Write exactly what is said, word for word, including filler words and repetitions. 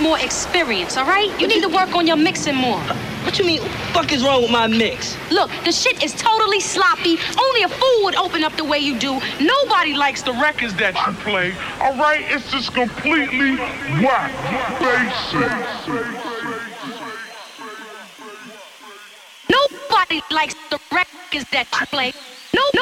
more experience, all right? You need to work on your mixing more. What you mean? What the fuck is wrong with my mix? Look, the shit is totally sloppy. Only a fool would open up the way you do. Nobody likes the records that you play. All right, it's just completely whack, basic. Nobody likes the records that you play.